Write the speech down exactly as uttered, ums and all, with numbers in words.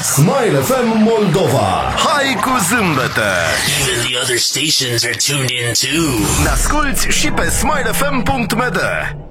Smile F M Moldova. Hai cu zâmbete! Even the other stations are tuned in too. Ne asculti și pe smile f m punct m d.